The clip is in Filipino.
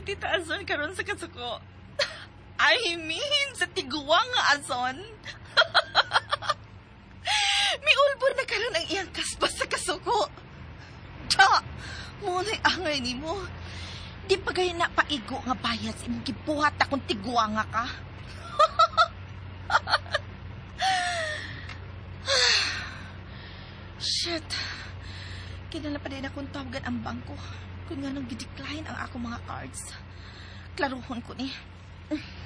si Tita Azon karon sa kasuko. I mean, sa tiguang nga Azon. May ulbor na karon ang iyang kaspas sa kasuko. Tsa, muna'y angay ni mo. Di pa gaya na paigo nga bayad sa imong gibuhat akong tiguang nga ka. Shit. Kinala pa din akong tawagan ang bangko. Kung nga nang gidecline ang ako mga cards. Klaruhon ko ni.